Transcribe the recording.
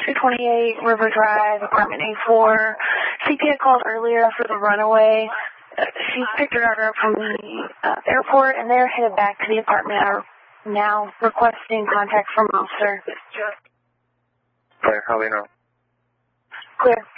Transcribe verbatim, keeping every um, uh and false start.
two twenty-eight River Drive, apartment A four. C P had called earlier for the runaway. Uh, she picked her daughter up from the uh, airport, and they're headed back to the apartment, are now requesting contact from officer. Clear, how do we know? Clear.